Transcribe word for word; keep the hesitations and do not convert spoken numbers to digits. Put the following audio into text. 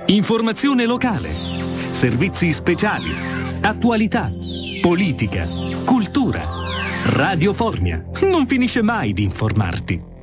Informazione locale, servizi speciali, attualità, politica, cultura. Radio Formia non finisce mai di informarti.